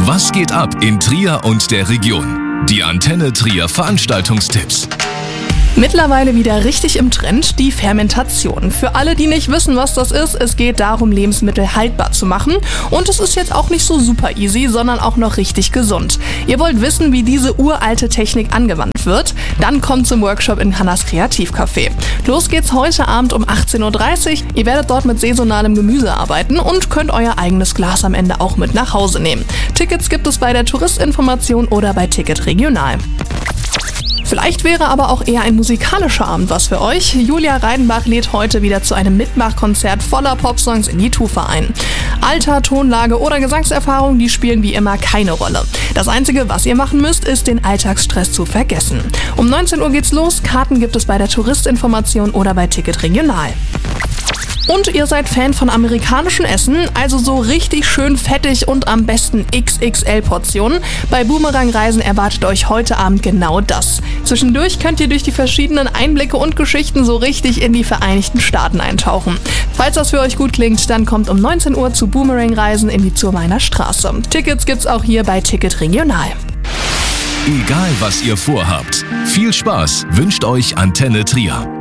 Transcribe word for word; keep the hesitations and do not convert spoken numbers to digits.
Was geht ab in Trier und der Region? Die Antenne Trier Veranstaltungstipps. Mittlerweile wieder richtig im Trend, die Fermentation. Für alle, die nicht wissen, was das ist, es geht darum, Lebensmittel haltbar zu machen. Und es ist jetzt auch nicht so super easy, sondern auch noch richtig gesund. Ihr wollt wissen, wie diese uralte Technik angewandt wird? Dann kommt zum Workshop in Hannas Kreativcafé. Los geht's heute Abend um achtzehn Uhr dreißig. Ihr werdet dort mit saisonalem Gemüse arbeiten und könnt euer eigenes Glas am Ende auch mit nach Hause nehmen. Tickets gibt es bei der Touristinformation oder bei Ticket Regional. Vielleicht wäre aber auch eher ein musikalischer Abend was für euch. Julia Reidenbach lädt heute wieder zu einem Mitmachkonzert voller Popsongs in die Tufa ein. Alter, Tonlage oder Gesangserfahrung, die spielen wie immer keine Rolle. Das Einzige, was ihr machen müsst, ist den Alltagsstress zu vergessen. Um neunzehn Uhr geht's los, Karten gibt es bei der Touristinformation oder bei Ticket Regional. Und ihr seid Fan von amerikanischem Essen, also so richtig schön fettig und am besten X X L-Portionen. Bei Boomerang Reisen erwartet euch heute Abend genau das. Zwischendurch könnt ihr durch die verschiedenen Einblicke und Geschichten so richtig in die Vereinigten Staaten eintauchen. Falls das für euch gut klingt, dann kommt um neunzehn Uhr zu Boomerang Reisen in die Zurmeiner Straße. Tickets gibt's auch hier bei Ticket Regional. Egal was ihr vorhabt, viel Spaß wünscht euch Antenne Trier.